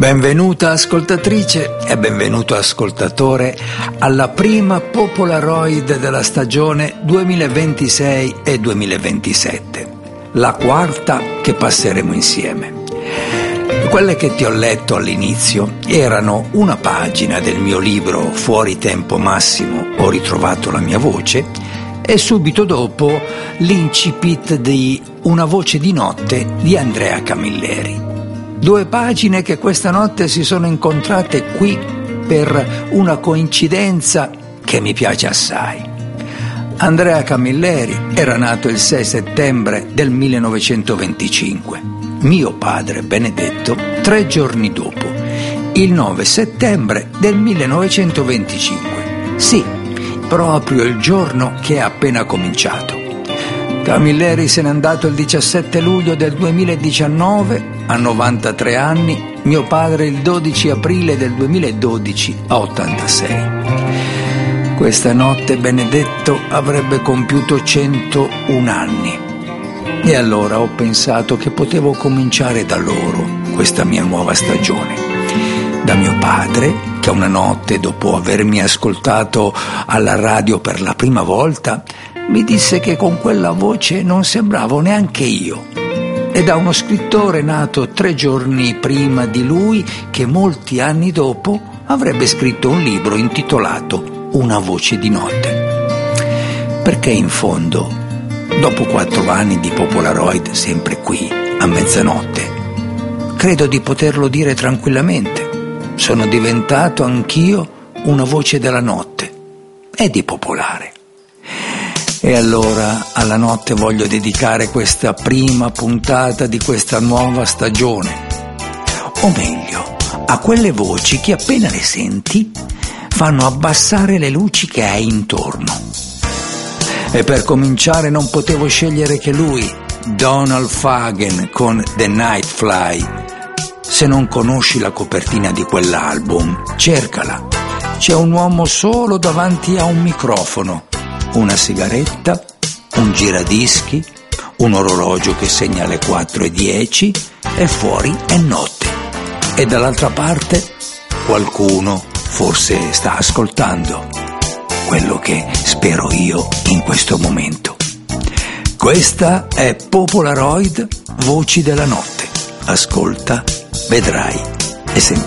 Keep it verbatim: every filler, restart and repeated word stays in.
Benvenuta ascoltatrice e benvenuto ascoltatore alla prima Popolaroid della stagione duemilaventisei e duemilaventisette, la quarta che passeremo insieme. Quelle che ti ho letto all'inizio erano una pagina del mio libro Fuori tempo massimo, ho ritrovato la mia voce, e subito dopo l'incipit di Una voce di notte di Andrea Camilleri. Due pagine che questa notte si sono incontrate qui per una coincidenza che mi piace assai. Andrea Camilleri era nato il sei settembre del millenovecentoventicinque, mio padre Benedetto tre giorni dopo, il nove settembre del millenovecentoventicinque. Sì, proprio il giorno che è appena cominciato. Camilleri se n'è andato il diciassette luglio del duemiladiciannove, a novantatré anni, mio padre il dodici aprile del duemiladodici, a ottantasei. Questa notte Benedetto avrebbe compiuto centouno anni. E allora ho pensato che potevo cominciare da loro questa mia nuova stagione. Da mio padre, che una notte, dopo avermi ascoltato alla radio per la prima volta, mi disse che con quella voce non sembravo neanche io. E da uno scrittore nato tre giorni prima di lui, che molti anni dopo avrebbe scritto un libro intitolato Una voce di notte. Perché in fondo, dopo quattro anni di Popolaroid sempre qui, a mezzanotte, credo di poterlo dire tranquillamente, sono diventato anch'io una voce della notte e di Popolare. E allora alla notte voglio dedicare questa prima puntata di questa nuova stagione. O meglio, a quelle voci che appena le senti fanno abbassare le luci che hai intorno. E per cominciare non potevo scegliere che lui, Donald Fagen con The Night Fly. Se non conosci la copertina di quell'album, cercala. C'è un uomo solo davanti a un microfono, una sigaretta, un giradischi, un orologio che segna le quattro e dieci e fuori è notte. E dall'altra parte qualcuno forse sta ascoltando quello che spero io in questo momento. Questa è Popolaroid, voci della notte. Ascolta, vedrai e sentirai.